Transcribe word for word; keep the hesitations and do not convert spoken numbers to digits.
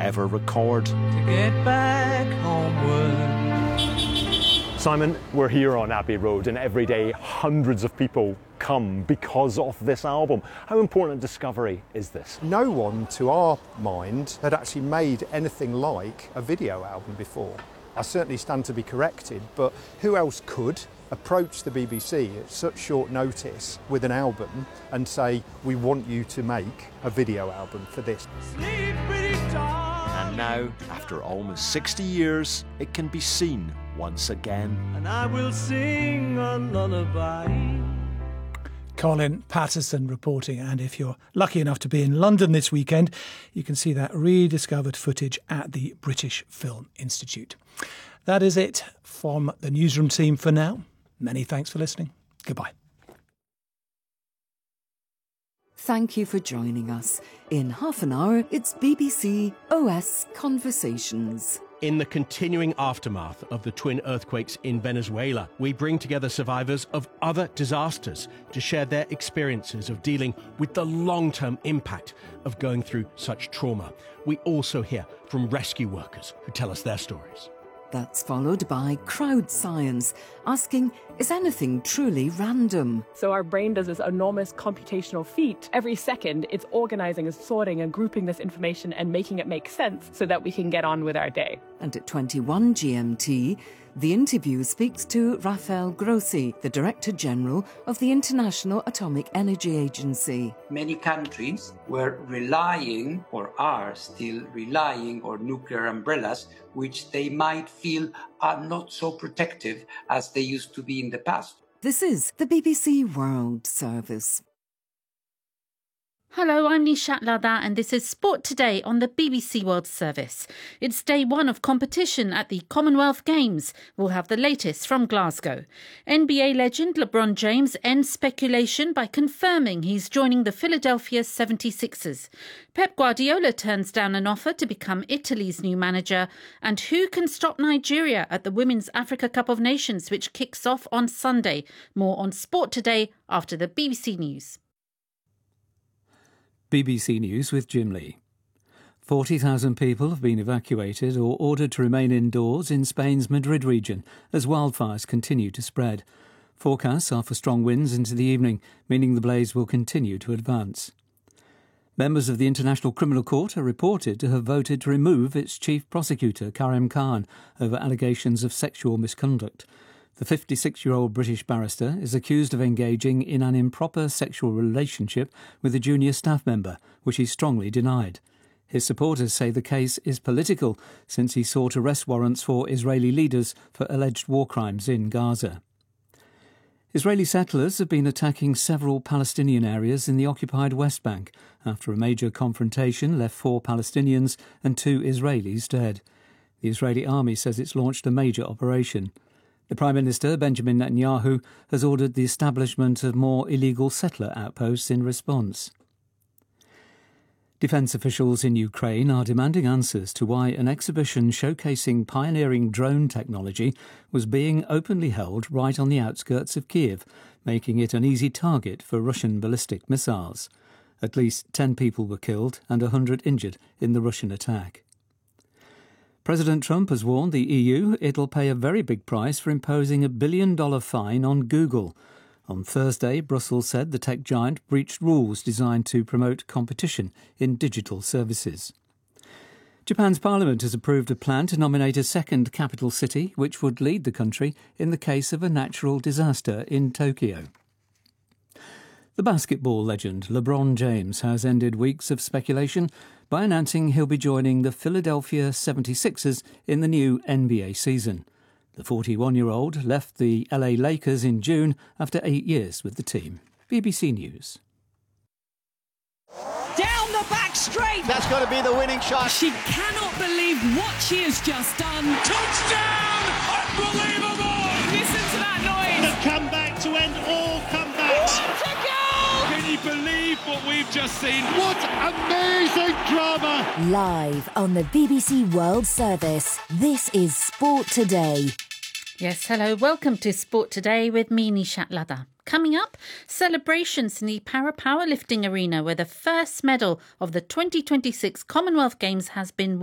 ever record. To get back homeward. Simon, we're here on Abbey Road, and every day hundreds of people come because of this album. How important a discovery is this? No one, to our mind, had actually made anything like a video album before. I certainly stand to be corrected, but who else could approach the B B C at such short notice with an album and say, we want you to make a video album for this? Sleep pretty dark. And now, after almost sixty years, it can be seen once again. And I will sing a lullaby. Colin Patterson reporting, and if you're lucky enough to be in London this weekend, you can see that rediscovered footage at the British Film Institute. That is it from the newsroom team for now. Many thanks for listening. Goodbye. Thank you for joining us. In half an hour, it's B B C O S Conversations. In the continuing aftermath of the twin earthquakes in Venezuela, we bring together survivors of other disasters to share their experiences of dealing with the long-term impact of going through such trauma. We also hear from rescue workers who tell us their stories. That's followed by crowd science, asking, is anything truly random? So our brain does this enormous computational feat. Every second, it's organising and sorting and grouping this information and making it make sense so that we can get on with our day. And at twenty-one G M T, the interview speaks to Rafael Grossi, the Director General of the International Atomic Energy Agency. Many countries were relying, or are still relying, on nuclear umbrellas, which they might feel are not so protective as they used to be in the past. This is the B B C World Service. Hello, I'm Nishat Lada and this is Sport Today on the B B C World Service. It's day one of competition at the Commonwealth Games. We'll have the latest from Glasgow. N B A legend LeBron James ends speculation by confirming he's joining the Philadelphia seventy-sixers. Pep Guardiola turns down an offer to become Italy's new manager. And who can stop Nigeria at the Women's Africa Cup of Nations, which kicks off on Sunday? More on Sport Today after the B B C News. B B C News with Jim Lee. forty thousand people have been evacuated or ordered to remain indoors in Spain's Madrid region as wildfires continue to spread. Forecasts are for strong winds into the evening, meaning the blaze will continue to advance. Members of the International Criminal Court are reported to have voted to remove its chief prosecutor, Karim Khan, over allegations of sexual misconduct. The fifty-six-year-old British barrister is accused of engaging in an improper sexual relationship with a junior staff member, which he strongly denied. His supporters say the case is political, since he sought arrest warrants for Israeli leaders for alleged war crimes in Gaza. Israeli settlers have been attacking several Palestinian areas in the occupied West Bank after a major confrontation left four Palestinians and two Israelis dead. The Israeli army says it's launched a major operation. The Prime Minister, Benjamin Netanyahu, has ordered the establishment of more illegal settler outposts in response. Defence officials in Ukraine are demanding answers to why an exhibition showcasing pioneering drone technology was being openly held right on the outskirts of Kiev, making it an easy target for Russian ballistic missiles. At least ten people were killed and one hundred injured in the Russian attack. President Trump has warned the E U it'll pay a very big price for imposing a billion-dollar fine on Google. On Thursday, Brussels said the tech giant breached rules designed to promote competition in digital services. Japan's parliament has approved a plan to nominate a second capital city, which would lead the country in the case of a natural disaster in Tokyo. The basketball legend LeBron James has ended weeks of speculation by announcing he'll be joining the Philadelphia seventy-sixers in the new N B A season. The forty-one-year-old left the L A Lakers in June after eight years with the team. B B C News. Down the back straight. That's got to be the winning shot. She cannot believe what she has just done. Touchdown! Unbelievable! Listen to that noise. The comeback to end all comebacks. What a goal! Can you believe what we've just seen? What amazing drama! Live on the B B C World Service, this is Sport Today. Yes, hello. Welcome to Sport Today with me, Nishat Lada. Coming up, celebrations in the para powerlifting arena where the first medal of the twenty twenty-six Commonwealth Games has been won.